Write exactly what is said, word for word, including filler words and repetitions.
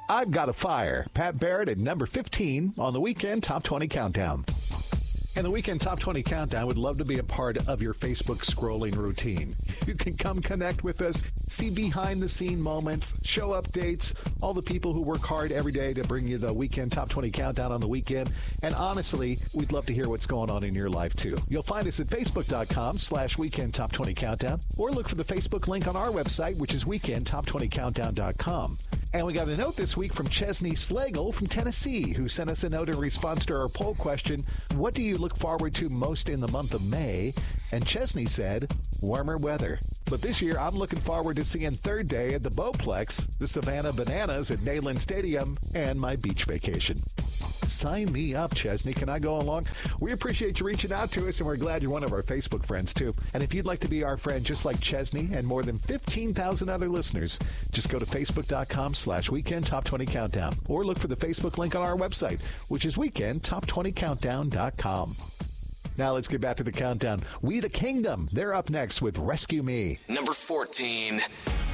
I've Got a Fire. Pat Barrett at number fifteen on the Weekend Top twenty Countdown. And the Weekend Top twenty Countdown would love to be a part of your Facebook scrolling routine. You can come connect with us, see behind-the-scene moments, show updates, all the people who work hard every day to bring you the Weekend Top twenty Countdown on the weekend. And honestly, we'd love to hear what's going on in your life, too. You'll find us at facebook.com slash Weekend Top 20 Countdown, or look for the Facebook link on our website, which is weekend top twenty countdown dot com. And we got a note this week from Chesney Slagle from Tennessee, who sent us a note in response to our poll question, what do you look forward to most in the month of May? And Chesney said, warmer weather. But this year, I'm looking forward to seeing Third Day at the Bowplex, the Savannah Bananas at Neyland Stadium, and my beach vacation. Sign me up, Chesney. Can I go along? We appreciate you reaching out to us, and we're glad you're one of our Facebook friends, too. And if you'd like to be our friend just like Chesney and more than fifteen thousand other listeners, just go to facebook.com slash Weekend Top 20 Countdown, or look for the Facebook link on our website, which is weekend top twenty countdown dot com. Now let's get back to the countdown. We the Kingdom. They're up next with Rescue Me. Number fourteen.